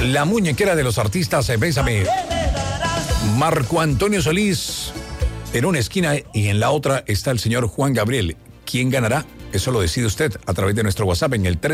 La muñequera de los artistas, Bésame. Marco Antonio Solís en una esquina y en la otra está el señor Juan Gabriel. ¿Quién ganará? Eso lo decide usted a través de nuestro WhatsApp en el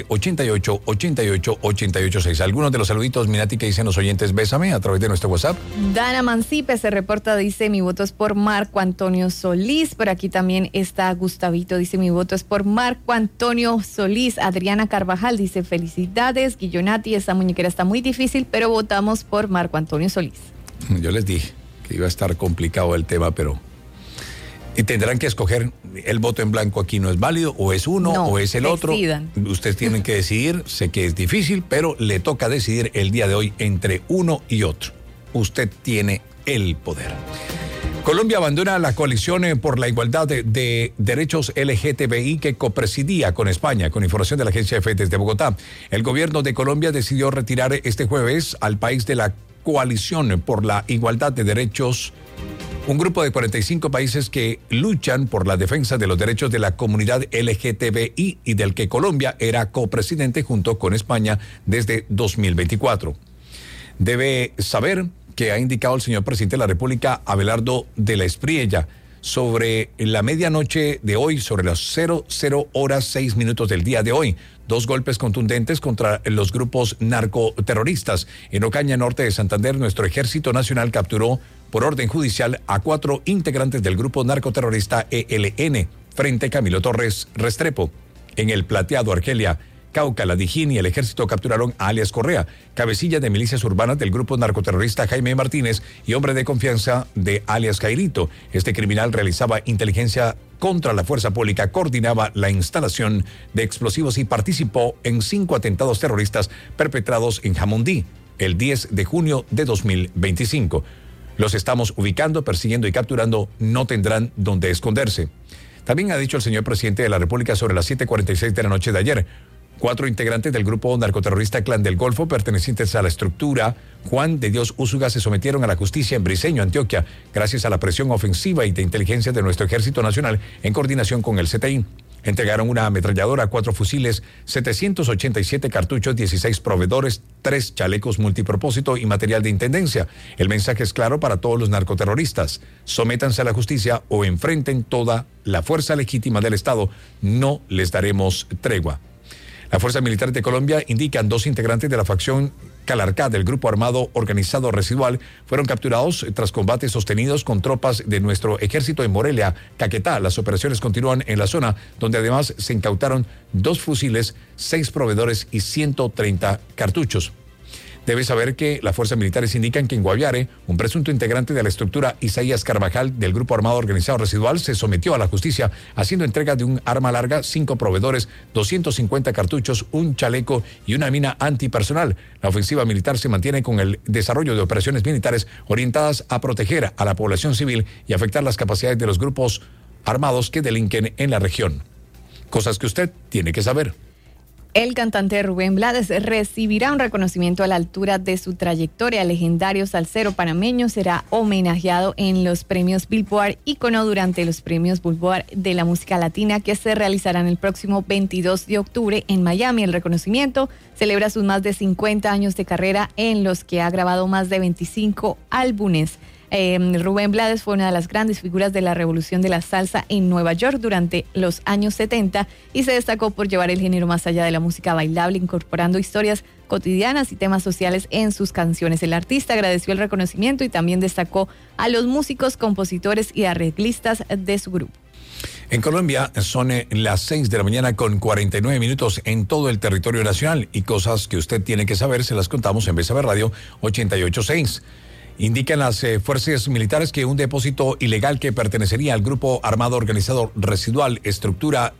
320-88-88-886. Algunos de los saluditos, Minati, que dicen los oyentes, Bésame, a través de nuestro WhatsApp. Dana Mancipe se reporta, dice, mi voto es por Marco Antonio Solís. Por aquí también está Gustavito, dice, mi voto es por Marco Antonio Solís. Adriana Carvajal dice, felicidades, Guillonati, esta muñequera está muy difícil, pero votamos por Marco Antonio Solís. Yo les dije que iba a estar complicado el tema, pero... Y tendrán que escoger, el voto en blanco aquí no es válido, o es uno, o es el otro. Ustedes tienen que decidir, sé que es difícil, pero le toca decidir el día de hoy entre uno y otro. Usted tiene el poder. Colombia abandona la coalición por la igualdad de derechos LGTBI que copresidía con España, con información de la agencia EFE desde Bogotá. El gobierno de Colombia decidió retirar este jueves al país de la coalición por la igualdad de derechos. Un grupo de 45 países que luchan por la defensa de los derechos de la comunidad LGTBI y del que Colombia era copresidente junto con España desde 2024. Debe saber que ha indicado el señor presidente de la República, Abelardo de la Espriella, sobre la medianoche de hoy, sobre las 00:06 del día de hoy. 2 golpes contundentes contra los grupos narcoterroristas. En Ocaña, norte de Santander, nuestro Ejército Nacional capturó por orden judicial a 4 integrantes del grupo narcoterrorista ELN, Frente Camilo Torres Restrepo. En el Plateado, Argelia, Cauca, La Dijín y el Ejército capturaron a alias Correa, cabecilla de milicias urbanas del grupo narcoterrorista Jaime Martínez y hombre de confianza de alias Jairito. Este criminal realizaba inteligencia contra la fuerza pública, coordinaba la instalación de explosivos y participó en 5 atentados terroristas perpetrados en Jamundí el 10 de junio de 2025. Los estamos ubicando, persiguiendo y capturando, no tendrán dónde esconderse. También ha dicho el señor presidente de la República sobre las 7:46 de la noche de ayer. 4 integrantes del grupo narcoterrorista Clan del Golfo, pertenecientes a la estructura Juan de Dios Úsuga, se sometieron a la justicia en Briceño, Antioquia, gracias a la presión ofensiva y de inteligencia de nuestro Ejército Nacional en coordinación con el CTI. Entregaron una ametralladora, 4 fusiles, 787 cartuchos, 16 proveedores, 3 chalecos multipropósito y material de intendencia. El mensaje es claro para todos los narcoterroristas: sométanse a la justicia o enfrenten toda la fuerza legítima del Estado. No les daremos tregua. La Fuerza Militar de Colombia indican 2 integrantes de la facción Calarcá del Grupo Armado Organizado Residual fueron capturados tras combates sostenidos con tropas de nuestro ejército en Morelia, Caquetá. Las operaciones continúan en la zona, donde además se incautaron 2 fusiles, 6 proveedores y 130 cartuchos. Debe saber que las fuerzas militares indican que en Guaviare, un presunto integrante de la estructura Isaías Carvajal del Grupo Armado Organizado Residual se sometió a la justicia haciendo entrega de un arma larga, 5 proveedores, 250 cartuchos, un chaleco y una mina antipersonal. La ofensiva militar se mantiene con el desarrollo de operaciones militares orientadas a proteger a la población civil y afectar las capacidades de los grupos armados que delinquen en la región. Cosas que usted tiene que saber. El cantante Rubén Blades recibirá un reconocimiento a la altura de su trayectoria. El legendario salsero panameño será homenajeado en los premios Billboard Ícono durante los premios Billboard de la música latina que se realizarán el próximo 22 de octubre en Miami. El reconocimiento celebra sus más de 50 años de carrera en los que ha grabado más de 25 álbumes. Rubén Blades fue una de las grandes figuras de la revolución de la salsa en Nueva York durante los años 70 y se destacó por llevar el género más allá de la música bailable, incorporando historias cotidianas y temas sociales en sus canciones. El artista agradeció el reconocimiento y también destacó a los músicos, compositores y arreglistas de su grupo. En Colombia son las 6 de la mañana con 49 minutos en todo el territorio nacional y cosas que usted tiene que saber se las contamos en Bésame Radio 88.6. Indican las fuerzas militares que un depósito ilegal que pertenecería al Grupo Armado Organizado Residual Estructura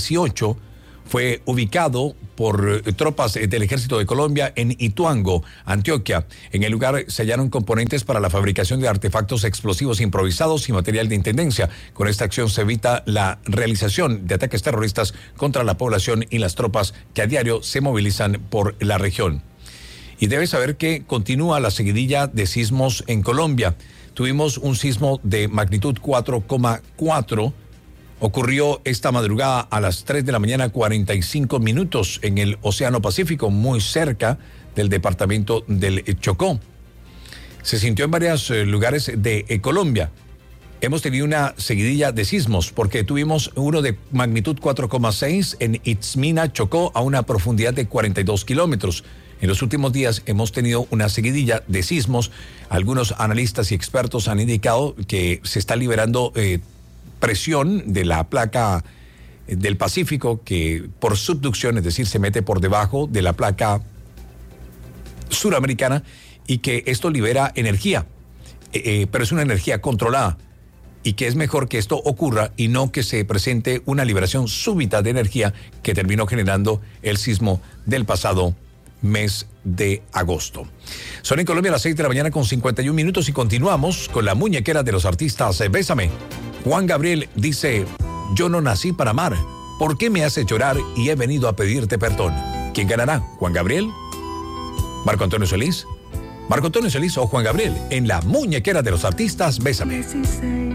18 fue ubicado por tropas del Ejército de Colombia en Ituango, Antioquia. En el lugar se hallaron componentes para la fabricación de artefactos explosivos improvisados y material de intendencia. Con esta acción se evita la realización de ataques terroristas contra la población y las tropas que a diario se movilizan por la región. Y debe saber que continúa la seguidilla de sismos en Colombia. Tuvimos un sismo de magnitud 4,4 Ocurrió esta madrugada a las 3 de la mañana, 45 minutos, en el Océano Pacífico, muy cerca del departamento del Chocó. Se sintió en varios lugares de Colombia. Hemos tenido una seguidilla de sismos, porque tuvimos uno de magnitud 4,6 en Itzmina, Chocó, a una profundidad de 42 kilómetros. En los últimos días hemos tenido una seguidilla de sismos. Algunos analistas y expertos han indicado que se está liberando presión de la placa del Pacífico, que por subducción, es decir, se mete por debajo de la placa suramericana, y que esto libera energía, pero es una energía controlada, y que es mejor que esto ocurra y no que se presente una liberación súbita de energía que terminó generando el sismo del pasado mes de agosto. Son en Colombia las 6 de la mañana con 51 minutos y continuamos con la muñequera de los artistas. Bésame. Juan Gabriel dice: yo no nací para amar. ¿Por qué me hace llorar y he venido a pedirte perdón? ¿Quién ganará? ¿Juan Gabriel? ¿Marco Antonio Solís? ¿Marco Antonio Solís o Juan Gabriel? En la muñequera de los artistas, Bésame.